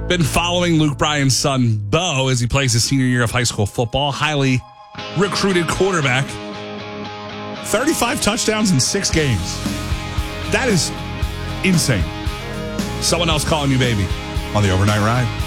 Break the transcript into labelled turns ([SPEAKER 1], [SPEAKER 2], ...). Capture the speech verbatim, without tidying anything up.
[SPEAKER 1] Been following Luke Bryan's son, Bo, as he plays his senior year of high school football. Highly recruited quarterback.
[SPEAKER 2] thirty-five touchdowns in six games. That is insane.
[SPEAKER 1] Someone else calling you baby.
[SPEAKER 2] On the overnight ride.